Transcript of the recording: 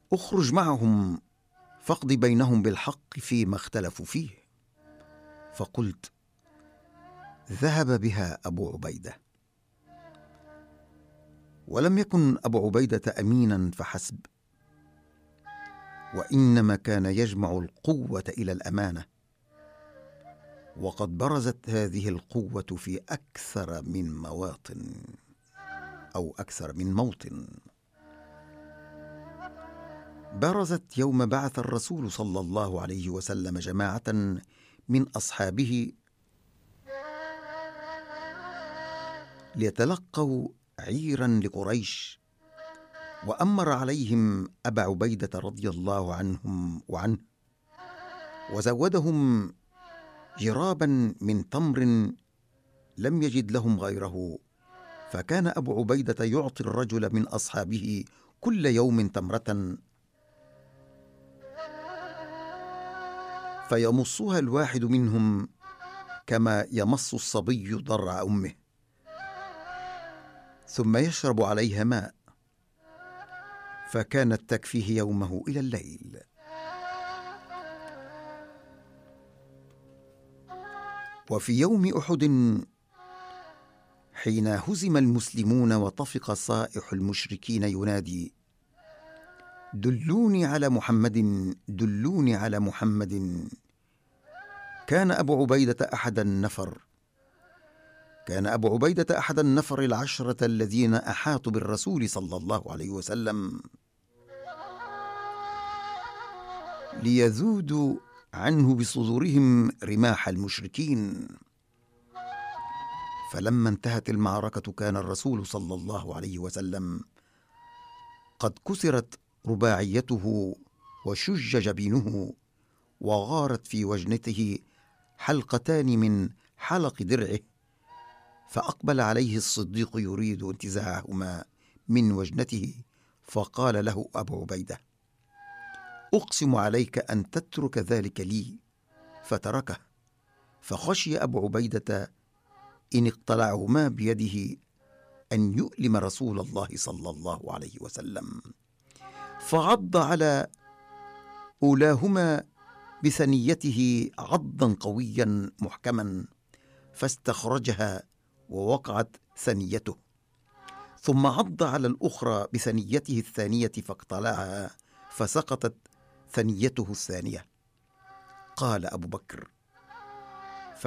اخرج معهم فاقض بينهم بالحق فيما اختلفوا فيه. فقلت: ذهب بها أبو عبيدة. ولم يكن أبو عبيدة أمينا فحسب، وإنما كان يجمع القوة إلى الأمانة، وقد برزت هذه القوة في أكثر من مواطن أو أكثر من موطن. برزت يوم بعث الرسول صلى الله عليه وسلم جماعة من أصحابه ليتلقوا عيرا لقريش، وأمر عليهم أبا عبيدة رضي الله عنهم وعنه، وزودهم جرابا من تمر لم يجد لهم غيره، فكان أبو عبيدة يعطي الرجل من أصحابه كل يوم تمرة فيمصها الواحد منهم كما يمص الصبي ضرع أمه، ثم يشرب عليها ماء، فكانت تكفيه يومه إلى الليل. وفي يوم أحد حين هزم المسلمون وطفق صائح المشركين ينادي: دلوني على محمد، دلوني على محمد. كان أبو عبيدة أحد النفر العشرة الذين أحاطوا بالرسول صلى الله عليه وسلم ليذودوا عنه بصدورهم رماح المشركين. فلما انتهت المعركة كان الرسول صلى الله عليه وسلم قد كسرت رباعيته وشج جبينه، وغارت في وجنته حلقتان من حلق درعه، فأقبل عليه الصديق يريد انتزاعهما من وجنته، فقال له أبو عبيدة: أقسم عليك أن تترك ذلك لي، فتركه. فخشي أبو عبيدة إن اقتلعهما بيده أن يؤلم رسول الله صلى الله عليه وسلم، فعض على أولاهما بثنيته عضا قويا محكما، فاستخرجها ووقعت ثنيته، ثم عض على الأخرى بثنيته الثانية فاقتلعها، فسقطت ثنيته الثانية. قال أبو بكر: